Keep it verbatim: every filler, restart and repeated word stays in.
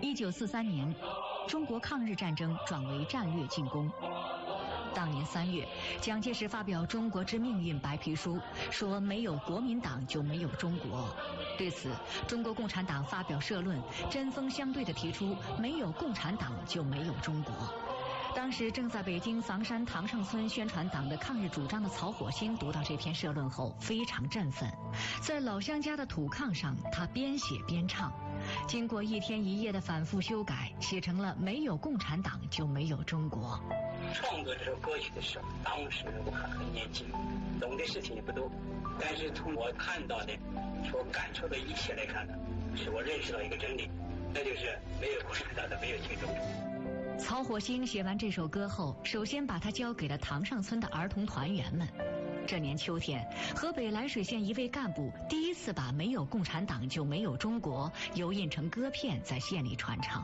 一九四三年，中国抗日战争转为战略进攻。当年三月，蒋介石发表《中国之命运》白皮书，说没有国民党就没有中国。对此，中国共产党发表社论，针锋相对地提出没有共产党就没有中国。当时正在北京房山塘上村宣传党的抗日主张的曹火星读到这篇社论后非常振奋，在老乡家的土炕上，他边写边唱。经过一天一夜的反复修改，写成了没有共产党就没有中国。 创作这首歌曲的时候，当时我还很年轻，懂的事情也不多，但是从我看到的、所感受的一切来看呢，使我认识到一个真理，那就是没有共产党的没有新中国。 曹火星写完这首歌后，首先把它交给了塘上村的儿童团员们。这年秋天，河北涞水县一位干部第一次把没有共产党就没有中国油印成歌片在县里传唱。